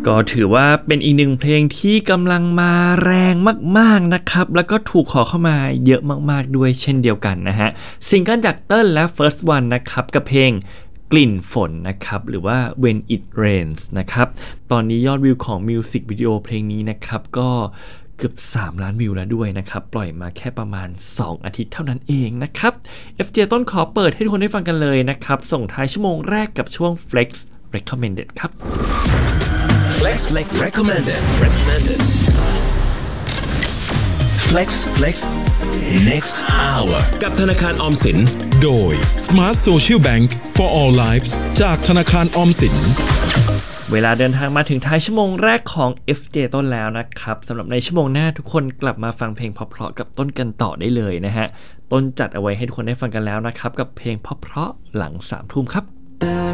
ก็ถือว่าเป็นอีกหนึ่งเพลงที่กำลังมาแรงมากๆนะครับแล้วก็ถูกขอเข้ามาเยอะมากๆด้วยเช่นเดียวกันนะฮะซิงเกิลจากเติ้ลและ First One นะครับกับเพลงกลิ่นฝนนะครับหรือว่า When It Rains นะครับตอนนี้ยอดวิวของมิวสิกวิดีโอเพลงนี้นะครับก็เกือบ3 ล้านวิวแล้วด้วยนะครับปล่อยมาแค่ประมาณ2 อาทิตย์เท่านั้นเองนะครับ FJ ต้นขอเปิดให้ทุกคนได้ฟังกันเลยนะครับส่งท้ายชั่วโมงแรกกับช่วง Flex Recommended ครับ Flex Recommended Flex Next Hour กับธนาคารออมสินโดย Smart Social Bank for All Lives จากธนาคารออมสินเวลาเดินทางมาถึงท้ายชั่วโมงแรกของ FJ ต้นแล้วนะครับสำหรับในชั่วโมงหน้าทุกคนกลับมาฟังเพลงเพราะๆกับต้นกันต่อได้เลยนะฮะต้นจัดเอาไว้ให้ทุกคนได้ฟังกันแล้วนะครับกับเพลงเพราะๆหลัง 3 ทุ่มครับ